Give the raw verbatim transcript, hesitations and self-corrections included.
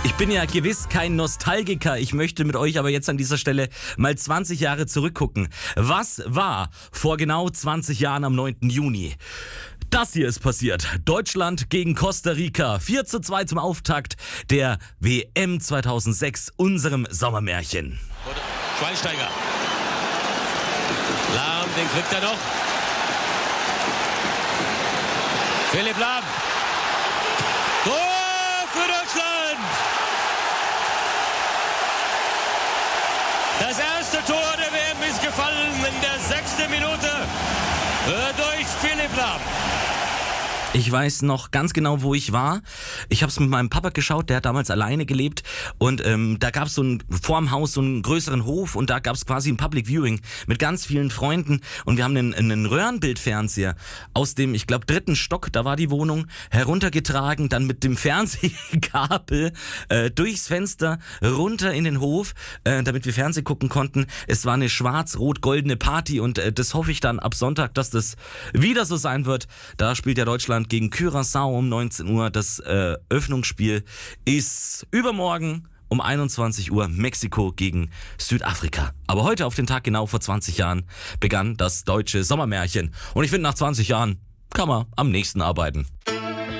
Ich bin ja gewiss kein Nostalgiker. Ich möchte mit euch aber jetzt an dieser Stelle mal zwanzig Jahre zurückgucken. Was war vor genau zwanzig Jahren am neunten Juni? Das hier ist passiert. Deutschland gegen Costa Rica. vier zu zwei zum Auftakt der W M zweitausendsechs, unserem Sommermärchen. Schweinsteiger. Lahm, den kriegt er noch. Philipp Lahm. Tor für Deutschland! Das erste Tor der W M ist gefallen in der sechsten Minute durch Philipp Lahm. Ich weiß noch ganz genau, wo ich war. Ich habe es mit meinem Papa geschaut, der hat damals alleine gelebt und ähm, da gab es so ein, vorm Haus so einen größeren Hof und da gab es quasi ein Public Viewing mit ganz vielen Freunden und wir haben einen, einen Röhrenbildfernseher aus dem, ich glaube, dritten Stock, da war die Wohnung, heruntergetragen, dann mit dem Fernsehkabel äh, durchs Fenster runter in den Hof, äh, damit wir Fernsehen gucken konnten. Es war eine schwarz-rot-goldene Party und äh, das hoffe ich dann ab Sonntag, dass das wieder so sein wird. Da spielt ja Deutschland gegen Curaçao um neunzehn Uhr. Das äh, Öffnungsspiel ist übermorgen um einundzwanzig Uhr, Mexiko gegen Südafrika. Aber heute auf den Tag genau vor zwanzig Jahren begann das deutsche Sommermärchen. Und ich finde, nach zwanzig Jahren kann man am nächsten arbeiten.